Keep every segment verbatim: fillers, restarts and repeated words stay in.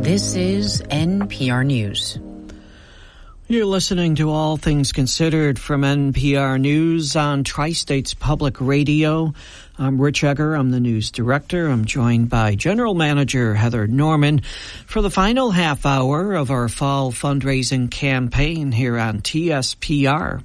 This is N P R News. You're listening to All Things Considered from N P R News on Tri-States Public Radio. I'm Rich Egger. I'm the news director. I'm joined by General Manager Heather Norman for the final half hour of our fall fundraising campaign here on T S P R.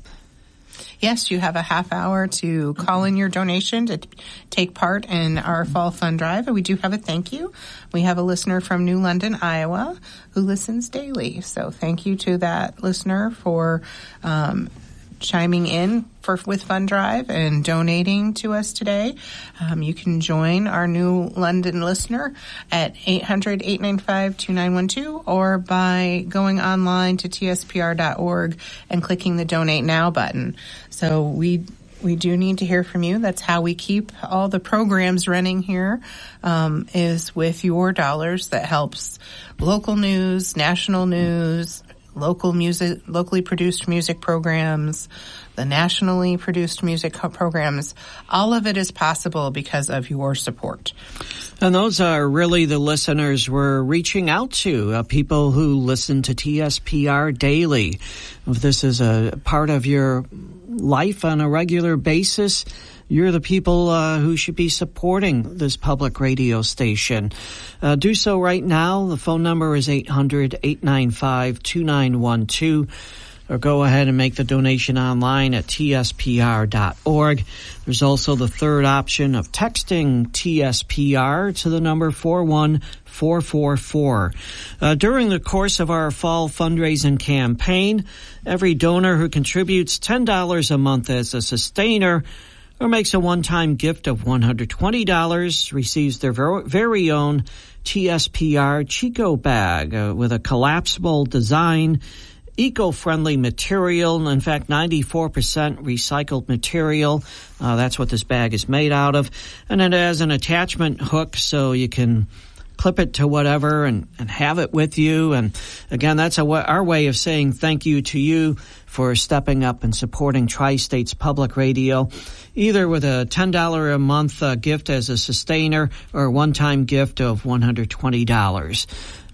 Yes, you have a half hour to call in your donation to t- take part in our fall fund drive. And we do have a thank you. We have a listener from New London, Iowa, who listens daily. So thank you to that listener for um, chiming in for with Fund Drive and donating to us today. Um, you can join our New London listener at eight hundred, eight nine five, two nine one two or by going online to T S P R dot org and clicking the Donate Now button. So we we do need to hear from you. That's how we keep all the programs running here, um, is with your dollars that helps local news, national news, local music, locally produced music programs, the nationally produced music programs. All of it is possible because of your support. And those are really the listeners we're reaching out to, uh, people who listen to T S P R daily. If this is a part of your life on a regular basis, you're the people uh, who should be supporting this public radio station. Uh, do so right now. The phone number is eight hundred, eight nine five, two nine one two. Or go ahead and make the donation online at T S P R dot org. There's also the third option of texting T S P R to the number four one four four four. Uh, during the course of our fall fundraising campaign, every donor who contributes ten dollars a month as a sustainer or makes a one-time gift of one hundred twenty dollars receives their very own T S P R Chico bag uh, with a collapsible design, eco-friendly material, in fact, ninety-four percent recycled material. Uh, that's what this bag is made out of. And it has an attachment hook so you can clip it to whatever and, and have it with you. And again, that's a, our way of saying thank you to you for stepping up and supporting Tri-States Public Radio, either with a ten dollars a month uh, gift as a sustainer or a one-time gift of one hundred twenty dollars.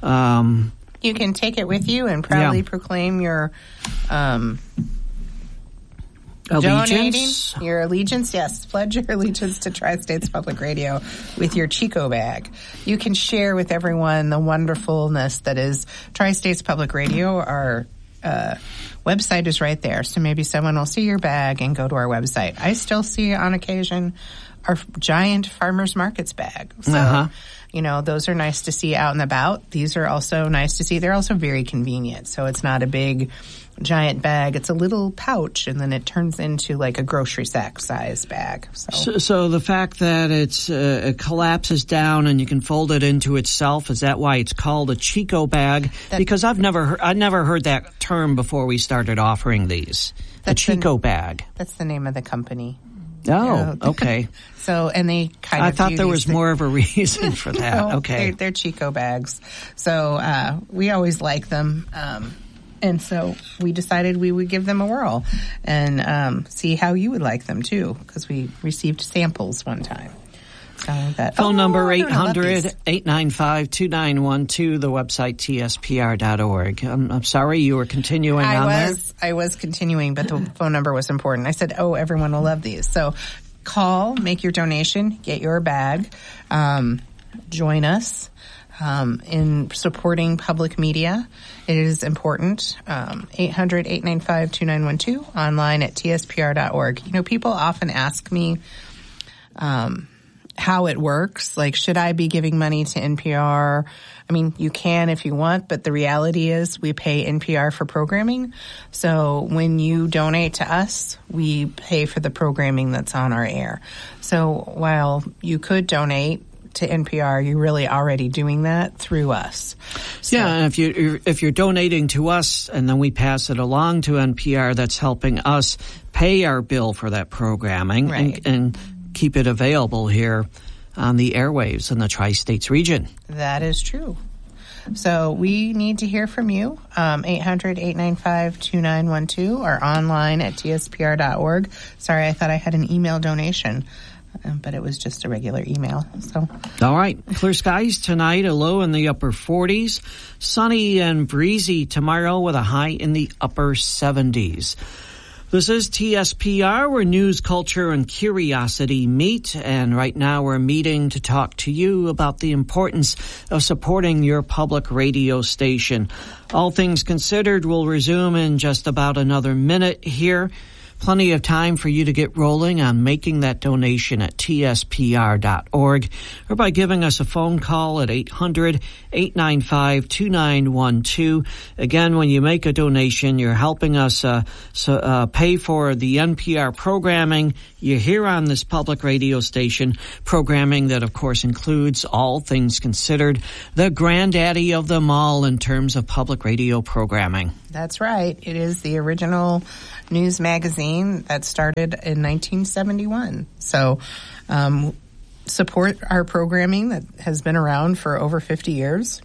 Um, You can take it with you and proudly yeah. proclaim your um, allegiance. Donating your allegiance. Yes, pledge your allegiance to Tri-States Public Radio with your Chico bag. You can share with everyone the wonderfulness that is Tri-States Public Radio. Our uh, website is right there, so maybe someone will see your bag and go to our website. I still see on occasion our giant farmers markets bag. So, uh-huh. you know, those are nice to see out and about. These are also nice to see. They're also very convenient. So it's not a big giant bag. It's a little pouch, and then it turns into like a grocery sack size bag. So, so, so the fact that it's uh, it collapses down and you can fold it into itself, is that why it's called a Chico bag? That, because I've never heard, I never heard that term before we started offering these. The Chico the, bag. That's the name of the company. Oh, okay. So, and they kind I of. I thought there was things. more of a reason for that. no, okay. They're, they're Chico bags. So, uh, we always like them. Um, and so we decided we would give them a whirl and, um, see how you would like them too, because we received samples one time. So that, Phone oh, number eight hundred, eight nine five, two nine one two, the website T S P R dot org. I'm, I'm sorry you were continuing I on was, there. I was continuing, but the phone number was important. I said, oh, everyone will love these. So call, make your donation, get your bag, um, join us um, in supporting public media. It is important. Um, eight hundred, eight nine five, two nine one two, online at T S P R dot org. You know, people often ask me, um, how it works. Like, should I be giving money to N P R? I mean, you can if you want, but the reality is we pay N P R for programming. So when you donate to us, we pay for the programming that's on our air. So while you could donate to N P R, you're really already doing that through us. So, yeah, and if you if you're donating to us and then we pass it along to N P R, that's helping us pay our bill for that programming. Right. and, and keep it available here on the airwaves in the Tri-States region. That is true. So we need to hear from you, um, eight hundred, eight nine five, two nine one two or online at T S P R dot org. Sorry, I thought I had an email donation. um, but it was just a regular email. So, all right. Clear skies tonight, a low in the upper forties. Sunny and breezy tomorrow with a high in the upper seventies. This is T S P R, where news, culture, and curiosity meet. And right now we're meeting to talk to you about the importance of supporting your public radio station. All things considered will resume in just about another minute here. Plenty of time for you to get rolling on making that donation at T S P R dot org or by giving us a phone call at eight hundred, eight nine five, two nine one two. Again, when you make a donation, you're helping us uh, so, uh, pay for the N P R programming you hear on this public radio station, programming that, of course, includes All Things Considered, the granddaddy of them all in terms of public radio programming. That's right. It is the original news magazine that started in nineteen seventy-one. So um, support our programming that has been around for over fifty years.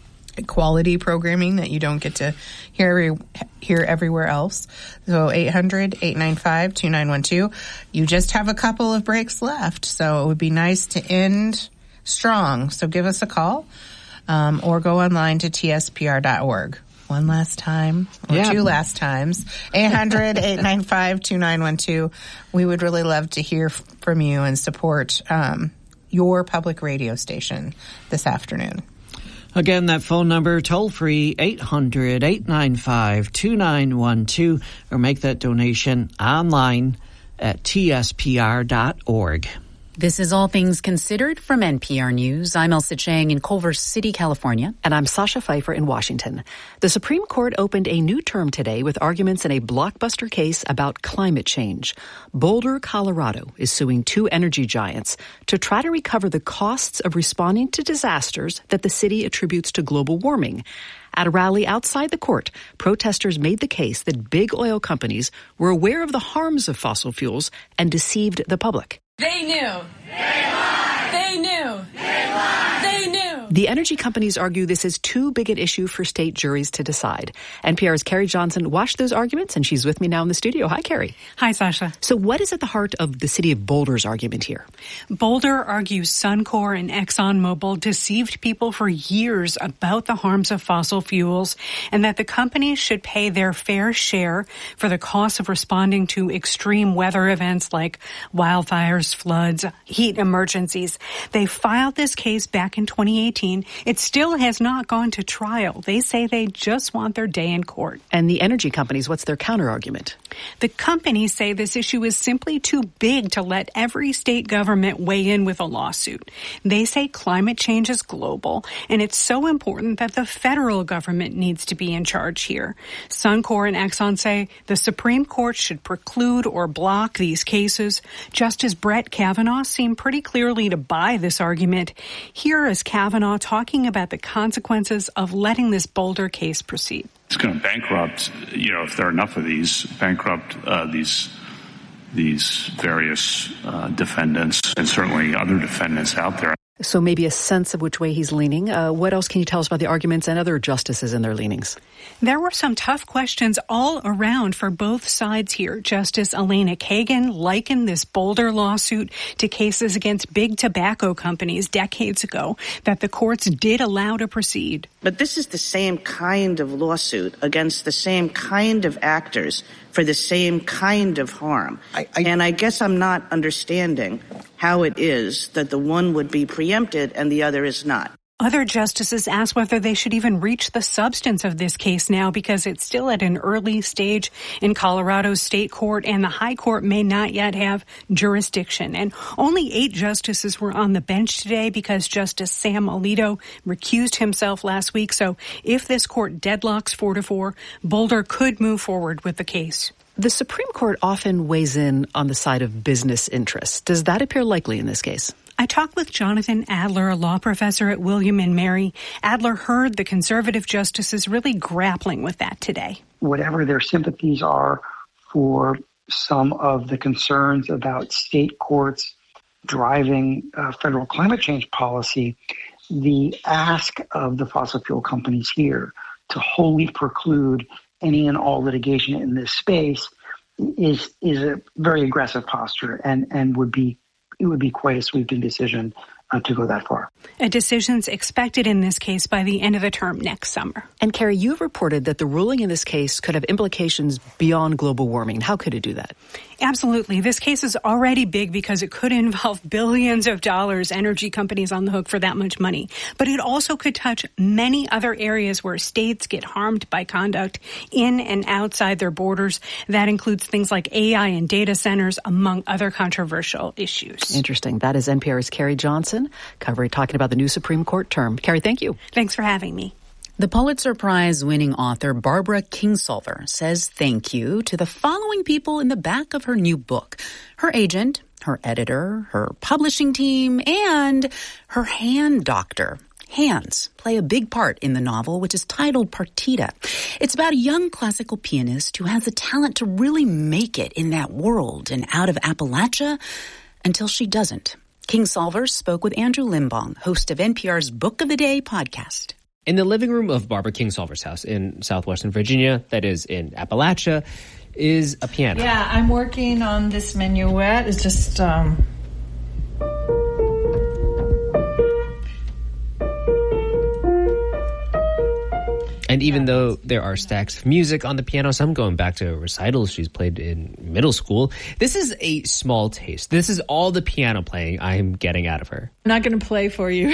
Quality programming that you don't get to hear hear everywhere else. So eight hundred, eight nine five, two nine one two. You just have a couple of breaks left, so it would be nice to end strong. So give us a call um, or go online to T S P R dot org. One last time, or yeah. two last times, eight hundred, eight nine five, two nine one two. We would really love to hear from you and support um, your public radio station this afternoon. Again, that phone number, toll-free, eight hundred, eight nine five, two nine one two, or make that donation online at T S P R dot org. This is All Things Considered from N P R News. I'm Elsa Chang in Culver City, California. And I'm Sasha Pfeiffer in Washington. The Supreme Court opened a new term today with arguments in a blockbuster case about climate change. Boulder, Colorado is suing two energy giants to try to recover the costs of responding to disasters that the city attributes to global warming. At a rally outside the court, protesters made the case that big oil companies were aware of the harms of fossil fuels and deceived the public. They knew. They lied. They knew. They lied. They knew. The energy companies argue this is too big an issue for state juries to decide. N P R's Carrie Johnson watched those arguments, and she's with me now in the studio. Hi, Carrie. Hi, Sasha. So what is at the heart of the city of Boulder's argument here? Boulder argues Suncor and ExxonMobil deceived people for years about the harms of fossil fuels and that the companies should pay their fair share for the cost of responding to extreme weather events like wildfires, floods, heat emergencies. They filed this case back in twenty eighteen. It still has not gone to trial. They say they just want their day in court. And the energy companies, what's their counter-argument? The companies say this issue is simply too big to let every state government weigh in with a lawsuit. They say climate change is global, and it's so important that the federal government needs to be in charge here. Suncor and Exxon say the Supreme Court should preclude or block these cases. Justice Brett Kavanaugh seemed pretty clearly to buy this argument. Here is Kavanaugh talking about the consequences of letting this Boulder case proceed. It's going to bankrupt, you know, if there are enough of these, bankrupt uh, these these various uh, defendants and certainly other defendants out there. So maybe a sense of which way he's leaning. Uh, what else can you tell us about the arguments and other justices and their leanings? There were some tough questions all around for both sides here. Justice Elena Kagan likened this Boulder lawsuit to cases against big tobacco companies decades ago that the courts did allow to proceed. But this is the same kind of lawsuit against the same kind of actors for the same kind of harm. I, I, and I guess I'm not understanding how it is that the one would be preempted and the other is not. Other justices asked whether they should even reach the substance of this case now because it's still at an early stage in Colorado's state court and the high court may not yet have jurisdiction. And only eight justices were on the bench today because Justice Sam Alito recused himself last week. So if this court deadlocks four to four, Boulder could move forward with the case. The Supreme Court often weighs in on the side of business interests. Does that appear likely in this case? I talked with Jonathan Adler, a law professor at William and Mary. Adler heard the conservative justices really grappling with that today. Whatever their sympathies are for some of the concerns about state courts driving uh, federal climate change policy, the ask of the fossil fuel companies here to wholly preclude any and all litigation in this space is is a very aggressive posture and, and would be it would be quite a sweeping decision uh, to go that far. A decision's expected in this case by the end of the term next summer. And Carrie, you've reported that the ruling in this case could have implications beyond global warming. How could it do that? Absolutely. This case is already big because it could involve billions of dollars, energy companies on the hook for that much money. But it also could touch many other areas where states get harmed by conduct in and outside their borders. That includes things like A I and data centers, among other controversial issues. Interesting. That is N P R's Carrie Johnson, covering, talking about the new Supreme Court term. Carrie, thank you. Thanks for having me. The Pulitzer Prize-winning author Barbara Kingsolver says thank you to the following people in the back of her new book: her agent, her editor, her publishing team, and her hand doctor. Hands play a big part in the novel, which is titled Partita. It's about a young classical pianist who has the talent to really make it in that world and out of Appalachia until she doesn't. Kingsolver spoke with Andrew Limbong, host of N P R's Book of the Day podcast. In the living room of Barbara Kingsolver's house in southwestern Virginia, that is in Appalachia, is a piano. Yeah, I'm working on this minuet. It's just... Um And even though there are stacks of music on the piano, some going back to recitals she's played in middle school, this is a small taste. This is all the piano playing I'm getting out of her. I'm not going to play for you.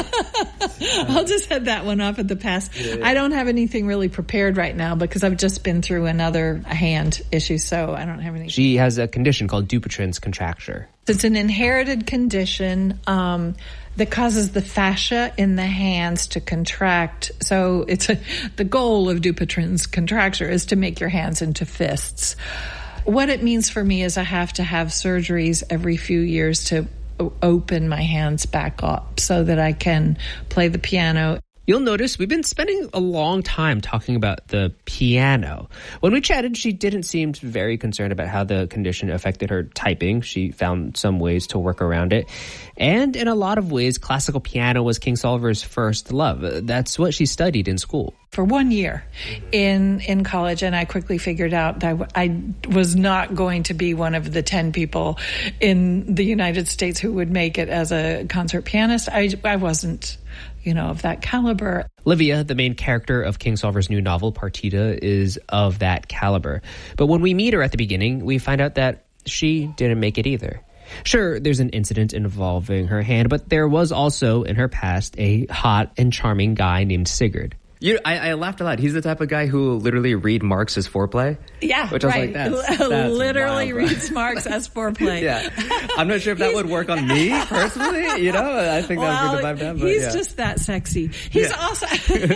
I'll just head that one off at the pass. Yeah, yeah. I don't have anything really prepared right now because I've just been through another hand issue, so I don't have anything. She has a condition called Dupuytren's contracture. It's an inherited condition um, that causes the fascia in the hands to contract. So it's a, the goal of Dupuytren's contracture is to make your hands into fists. What it means for me is I have to have surgeries every few years to open my hands back up so that I can play the piano. You'll notice we've been spending a long time talking about the piano. When we chatted, she didn't seem very concerned about how the condition affected her typing. She found some ways to work around it. And in a lot of ways, classical piano was Kingsolver's first love. That's what she studied in school. For one year in in college, and I quickly figured out that I, I was not going to be one of the ten people in the United States who would make it as a concert pianist. I, I wasn't, you know, of that caliber. Livia, the main character of Kingsolver's new novel, Partita, is of that caliber. But when we meet her at the beginning, we find out that she didn't make it either. Sure, there's an incident involving her hand, but there was also, in her past, a hot and charming guy named Sigurd. You, I, I laughed a lot. He's the type of guy who will literally read Marx as foreplay. Yeah, which I was right. like, that's, that's literally wild, reads Marx as foreplay. Yeah, I'm not sure if that he's, would work on me personally. You know, I think well, that would be the vibe down. But he's yeah. just that sexy. He's yeah. also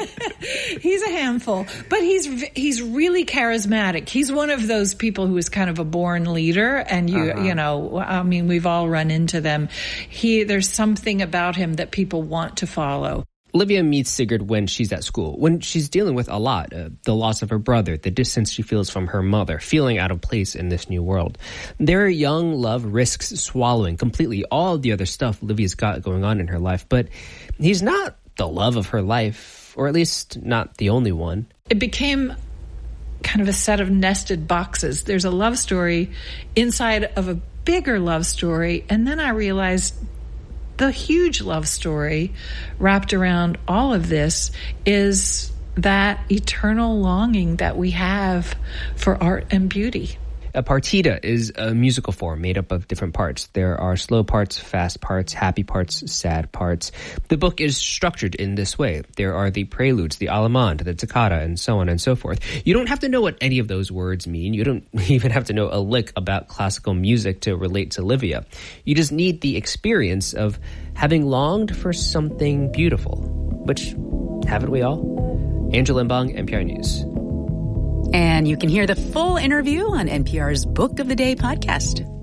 he's a handful, but he's he's really charismatic. He's one of those people who is kind of a born leader, and you uh-huh. you know, I mean, we've all run into them. He there's something about him that people want to follow. Livia meets Sigurd when she's at school, when she's dealing with a lot, uh, the loss of her brother, the distance she feels from her mother, feeling out of place in this new world. Their young love risks swallowing completely all the other stuff Livia's got going on in her life, but he's not the love of her life, or at least not the only one. It became kind of a set of nested boxes. There's a love story inside of a bigger love story, and then I realized the huge love story wrapped around all of this is that eternal longing that we have for art and beauty. A partita is a musical form made up of different parts. There are slow parts, fast parts, happy parts, sad parts. The book is structured in this way. There are the preludes, the allemande, the toccata, and so on and so forth. You don't have to know what any of those words mean. You don't even have to know a lick about classical music to relate to Livia. You just need the experience of having longed for something beautiful, which haven't we all? Andrew Limbong, N P R News. And you can hear the full interview on N P R's Book of the Day podcast.